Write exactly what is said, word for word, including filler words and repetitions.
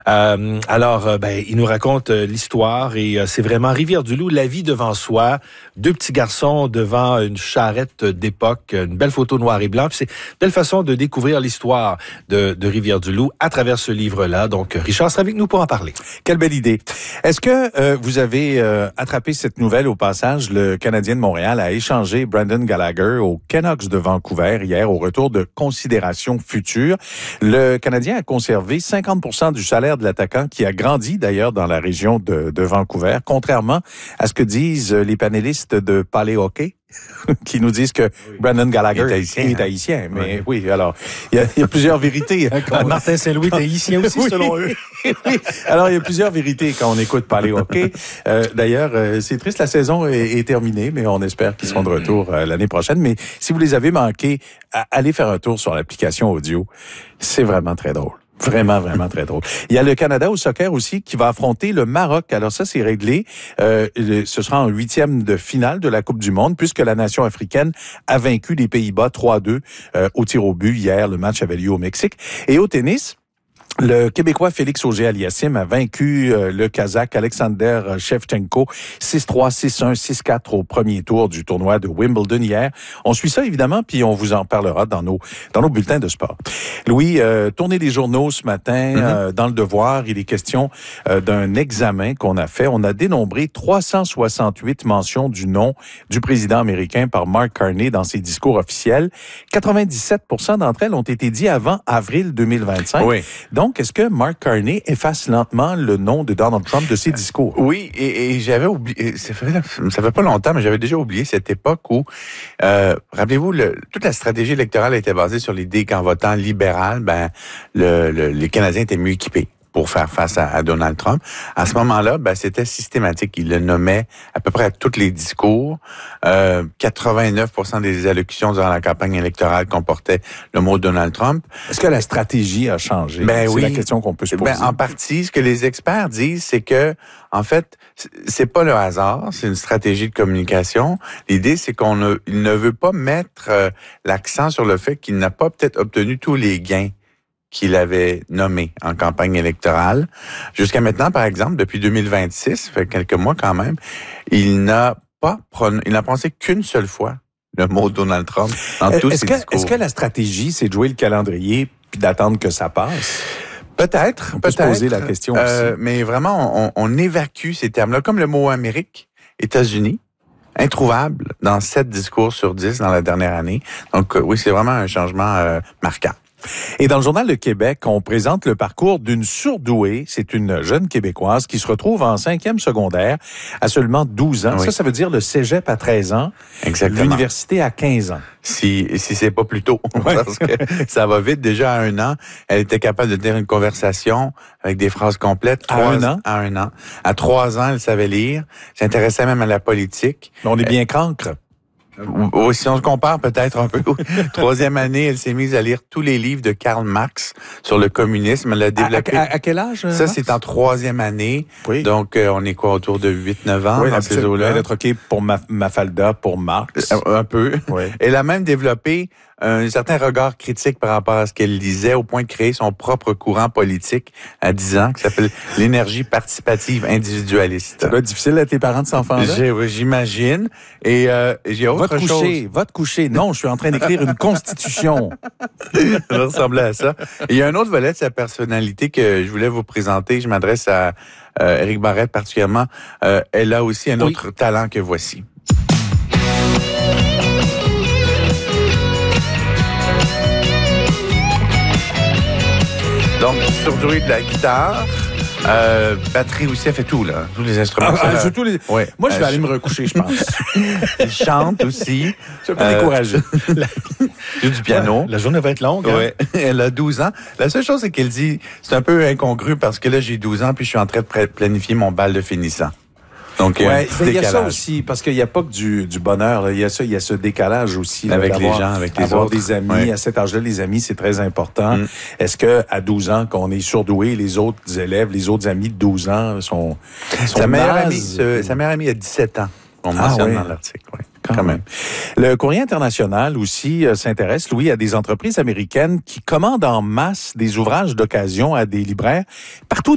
Euh, alors, euh, ben, il nous raconte euh, l'histoire et euh, c'est vraiment Rivière-du-Loup, la vie devant soi. Deux petits garçons devant une charrette d'époque, une belle photo noir et blanc. Puis c'est une belle façon de découvrir l'histoire de, de Rivière-du-Loup à travers ce livre-là. Donc, Richard sera avec nous pour en parler. Quelle belle idée. Est-ce que euh, vous avez euh, attrapé cette nouvelle au passage? Le Canadien de Montréal a échangé Brendan Gallagher aux Canucks de Vancouver hier au retour de considérations futures. Le Canadien a conservé cinquante pour cent du salaire de l'attaquant qui a grandi d'ailleurs dans la région de, de Vancouver, contrairement à ce que disent les panélistes de Palais Hockey, qui nous disent que oui. Brendan Gallagher est haïtien. Est haïtien hein? Mais oui, oui alors, il y, y a plusieurs vérités. Hein, on... Martin Saint-Louis est haïtien aussi, oui. selon eux. oui. Alors, il y a plusieurs vérités quand on écoute Palais Hockey. Euh, d'ailleurs, euh, c'est triste, la saison est, est terminée, mais on espère qu'ils seront de retour euh, l'année prochaine. Mais si vous les avez manqués, allez faire un tour sur l'application audio. C'est vraiment très drôle. Vraiment, vraiment très drôle. Il y a le Canada au soccer aussi qui va affronter le Maroc. Alors ça, c'est réglé. Euh, ce sera en huitième de finale de la Coupe du Monde puisque la nation africaine a vaincu les Pays-Bas trois à deux euh, au tir au but. Hier, le match avait lieu au Mexique. Et au tennis, le Québécois Félix Auger-Aliassime a vaincu euh, le Kazakh Alexander Shevchenko six trois, six un, six quatre au premier tour du tournoi de Wimbledon hier. On suit ça évidemment, puis on vous en parlera dans nos dans nos bulletins de sport. Louis, euh, tournée des journaux ce matin, mm-hmm. euh, dans le Devoir, il est question euh, d'un examen qu'on a fait. On a dénombré trois cent soixante-huit mentions du nom du président américain par Mark Carney dans ses discours officiels. quatre-vingt-dix-sept pour cent d'entre elles ont été dites avant avril deux mille vingt-cinq. Oui. Donc, est-ce que Mark Carney efface lentement le nom de Donald Trump de ses discours? Oui, et, et j'avais oublié, ça fait, ça fait pas longtemps, mais j'avais déjà oublié cette époque où, euh, rappelez-vous, le, toute la stratégie électorale était basée sur l'idée qu'en votant libéral, ben, le, le, les Canadiens étaient mieux équipés pour faire face à, à Donald Trump. À ce moment-là, ben, c'était systématique. Il le nommait à peu près à tous les discours. Euh, quatre-vingt-neuf pour cent des allocutions durant la campagne électorale comportaient le mot Donald Trump. Est-ce que la stratégie a changé? Ben c'est oui. la question qu'on peut se poser. Ben, en partie, ce que les experts disent, c'est que, en fait, c'est pas le hasard, c'est une stratégie de communication. L'idée, c'est qu'on ne, il ne veut pas mettre euh, l'accent sur le fait qu'il n'a pas peut-être obtenu tous les gains qu'il avait nommé en campagne électorale. Jusqu'à maintenant, par exemple, depuis deux mille vingt-six, ça fait quelques mois quand même, il n'a pas pron- il n'a prononcé qu'une seule fois le mot Donald Trump dans tous est-ce ses que, discours. Est-ce que la stratégie, c'est de jouer le calendrier puis d'attendre que ça passe? Peut-être, on peut peut-être. se poser la question euh, aussi. Mais vraiment, on, on évacue ces termes-là, comme le mot Amérique, États-Unis, introuvable dans sept discours sur dix dans la dernière année. Donc euh, oui, c'est vraiment un changement euh, marquant. Et dans le Journal de Québec, on présente le parcours d'une surdouée. C'est une jeune Québécoise qui se retrouve en cinquième secondaire à seulement douze ans. Oui. Ça, ça veut dire le cégep à treize ans. Exactement. L'université à quinze ans. Si, si c'est pas plus tôt. Ouais. Parce que ça va vite. Déjà à un an, elle était capable de tenir une conversation avec des phrases complètes. À trois, un an? À un an. À trois ans, elle savait lire. S'intéressait même à la politique. Mais on est bien cancre. Ou, si on se compare peut-être un peu. Troisième année, elle s'est mise à lire tous les livres de Karl Marx sur le communisme. Elle a développé. À, à, à quel âge? Ça, Marx? C'est en troisième année. Oui. Donc, euh, on est quoi, autour de huit neuf ans oui, dans ces eaux-là? Elle est troquée pour ma, Mafalda, pour Marx. Un, un peu. Oui. Elle a même développé un certain regard critique par rapport à ce qu'elle lisait, au point de créer son propre courant politique à dix ans, qui s'appelle l'énergie participative individualiste. Ça doit être difficile d'être les parents de cet enfant-là. J'ai, j'imagine. Et euh, j'ai autre va te chose. Coucher, va te coucher. Non, je suis en train d'écrire une constitution. Ça ressemblait à ça. Et il y a un autre volet de sa personnalité que je voulais vous présenter. Je m'adresse à euh, Éric Barrette particulièrement. Euh, elle a aussi un oui. autre talent que voici. Donc, surdouée de la guitare, euh, batterie aussi, elle fait tout, là. Tous les instruments. Ah, ah, tous les... Ouais. Moi, je vais euh, aller me recoucher, je pense. Elle chante aussi. Je suis pas découragé. La... Joue du piano. Ouais, la journée va être longue. Ouais. Hein? Elle a douze ans. La seule chose, c'est qu'elle dit, c'est un peu incongru parce que là, j'ai douze ans puis je suis en train de planifier mon bal de finissant. Donc, ouais, il y a ça aussi, parce qu'il n'y a pas que du, du bonheur. Là. Il y a ça, il y a ce décalage aussi. Là, avec les gens, avec les avoir autres. des amis. Ouais. À cet âge-là, les amis, c'est très important. Mm. Est-ce que à douze ans, qu'on est surdoué, les autres élèves, les autres amis de douze ans sont, sont sa meilleure amie, ce, sa meilleure amie a dix-sept ans. On ah, mentionne oui. dans l'article. Oui. Quand, Quand même. même. Le Courrier international aussi euh, s'intéresse, Louis, à des entreprises américaines qui commandent en masse des ouvrages d'occasion à des libraires partout